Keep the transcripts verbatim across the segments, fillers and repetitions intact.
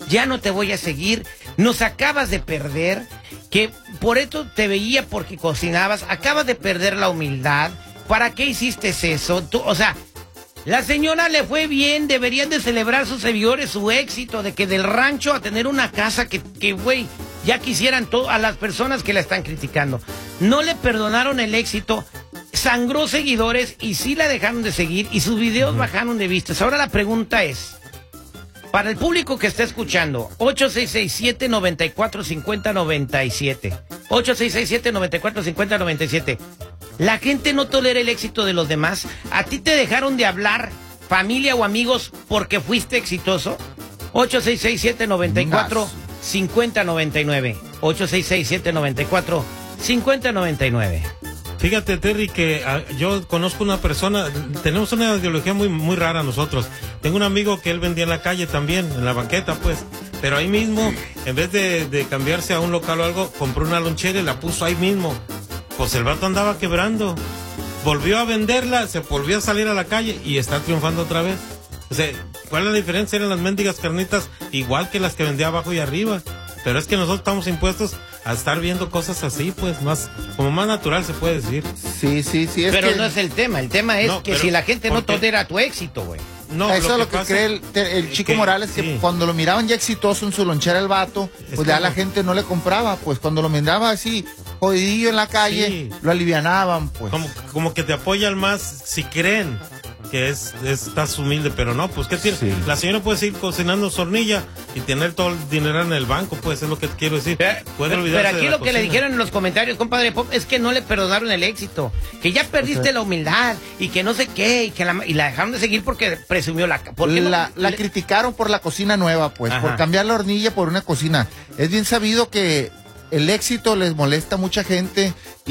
ya no te voy a seguir, nos acabas de perder, que por esto te veía porque cocinabas, acabas de perder la humildad, ¿para qué hiciste eso? Tú, o sea, la señora le fue bien, deberían de celebrar sus seguidores su éxito, de que del rancho a tener una casa que, que güey, ya quisieran todo, a las personas que la están criticando. No le perdonaron el éxito, sangró seguidores y sí la dejaron de seguir y sus videos uh-huh. bajaron de vistas. Ahora la pregunta es, para el público que está escuchando, ocho seis seis siete, nueve cuatro cinco cero, nueve siete. ocho seis seis siete, nueve cuatro cinco cero, nueve siete. La gente no tolera el éxito de los demás. ¿A ti te dejaron de hablar familia o amigos porque fuiste exitoso? ocho seis seis siete, nueve cuatro cinco cero, nueve nueve. ocho seis seis siete, nueve cuatro cinco cero, nueve nueve. Fíjate, Terry, que uh, yo conozco una persona, tenemos una ideología muy muy rara nosotros. Tengo un amigo que él vendía en la calle también, en la banqueta, pues. Pero ahí mismo, en vez de, de cambiarse a un local o algo, compró una lonchera y la puso ahí mismo. Pues el vato andaba quebrando. Volvió a venderla, se volvió a salir a la calle y está triunfando otra vez. O sea, ¿cuál es la diferencia? Eran las mendigas carnitas igual que las que vendía abajo y arriba. Pero es que nosotros estamos impuestos a estar viendo cosas así, pues, más, como más natural se puede decir. Sí, sí, sí. Es pero que... no es el tema, el tema es no, que si la gente no tolera tu éxito, güey. No, eso es lo que, que cree el, el Chico que, Morales, que sí. Cuando lo miraban ya exitoso en su lonchera el vato, pues es ya como... la gente no le compraba, pues cuando lo miraba así, jodidillo en la calle, sí. Lo alivianaban, pues. Como, como que te apoyan más si creen que es, es estás humilde, pero no, pues qué tiene. Sí. La señora puede seguir cocinando sornilla y tener todo el dinero en el banco, pues es lo que quiero decir. Pero, puede pero, pero aquí lo que cocina. Le dijeron en los comentarios, compadre Pop, es que no le perdonaron el éxito, que ya perdiste okay. la humildad y que no sé qué, y que la, y la dejaron de seguir porque presumió la... Porque la, no, la le... criticaron por la cocina nueva, pues, ajá. Por cambiar la hornilla por una cocina. Es bien sabido que el éxito les molesta a mucha gente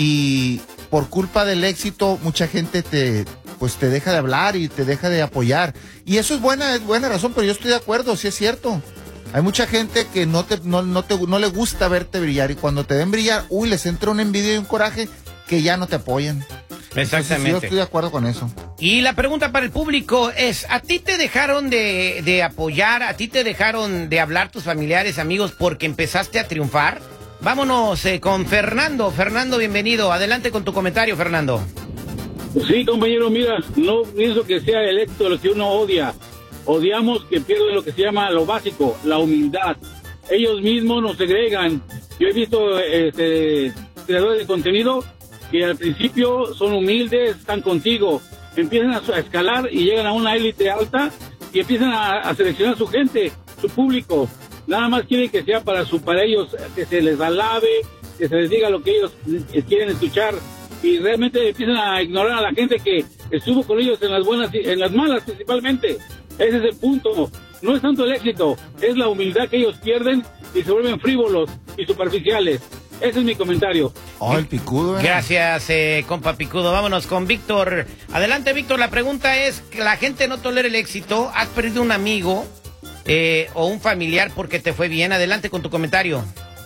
y por culpa del éxito mucha gente te... pues te deja de hablar y te deja de apoyar. Y eso es buena, es buena razón, pero yo estoy de acuerdo, sí es cierto. Hay mucha gente que no te, no, no te, no le gusta verte brillar y cuando te ven brillar, uy, les entra una envidia y un coraje que ya no te apoyan. Exactamente. Entonces, yo estoy de acuerdo con eso. Y la pregunta para el público es, ¿a ti te dejaron de, de apoyar, a ti te dejaron de hablar tus familiares, amigos, porque empezaste a triunfar? Vámonos eh, con Fernando. Fernando, bienvenido. Adelante con tu comentario, Fernando. Sí, compañero, mira, no pienso que sea el éxito de lo que uno odia. Odiamos que pierden lo que se llama lo básico, la humildad. Ellos mismos nos segregan. Yo he visto este, creadores de contenido que al principio son humildes, están contigo, empiezan a, a escalar y llegan a una élite alta y empiezan a, a seleccionar a su gente, su público. Nada más quieren que sea para, su, para ellos, que se les alabe, que se les diga lo que ellos quieren escuchar. Y realmente empiezan a ignorar a la gente que estuvo con ellos en las buenas y en las malas principalmente. Ese es el punto. No es tanto el éxito, es la humildad que ellos pierden y se vuelven frívolos y superficiales. Ese es mi comentario. Oh, el picudo. ¿eh? Gracias, eh, compa Picudo. Vámonos con Víctor. Adelante, Víctor. La pregunta es, que la gente no tolera el éxito. ¿Has perdido un amigo eh, o un familiar porque te fue bien? Adelante con tu comentario.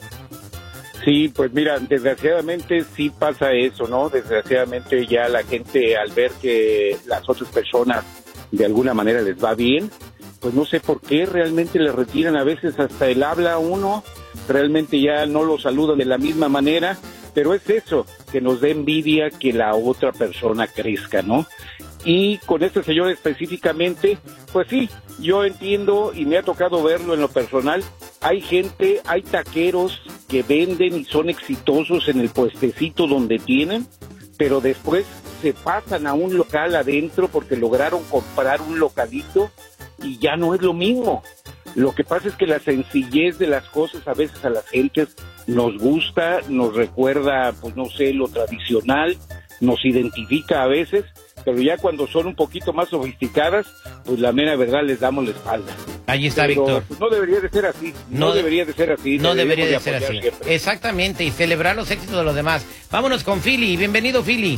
Sí, pues mira, desgraciadamente sí pasa eso, ¿no? Desgraciadamente ya la gente al ver que las otras personas de alguna manera les va bien, pues no sé por qué realmente le retiran a veces hasta el habla a uno, realmente ya no lo saludan de la misma manera, pero es eso, que nos da envidia que la otra persona crezca, ¿no? Y con este señor específicamente, pues sí, yo entiendo y me ha tocado verlo en lo personal. Hay gente, hay taqueros que venden y son exitosos en el puestecito donde tienen, pero después se pasan a un local adentro porque lograron comprar un localito y ya no es lo mismo. Lo que pasa es que la sencillez de las cosas a veces a las gentes nos gusta, nos recuerda, pues no sé, lo tradicional, nos identifica a veces, pero ya cuando son un poquito más sofisticadas, pues la mera verdad les damos la espalda. Ahí está, pero, Víctor. Pues, no debería de ser así, no, no debería de ser así. No debería de ser así. Siempre. Exactamente, y celebrar los éxitos de los demás. Vámonos con Philly, bienvenido, Philly.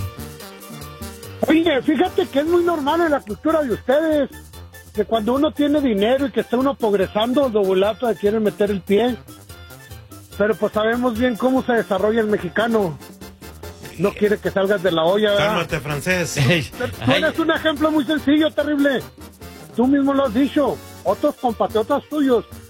Oye, fíjate que es muy normal en la cultura de ustedes, que cuando uno tiene dinero y que está uno progresando, dobulato quieren meter el pie. Pero pues sabemos bien cómo se desarrolla el mexicano. No quiere que salgas de la olla, ¿verdad? Cálmate, francés. Tú eres un ejemplo muy sencillo, terrible. Tú mismo lo has dicho. Otros compatriotas tuyos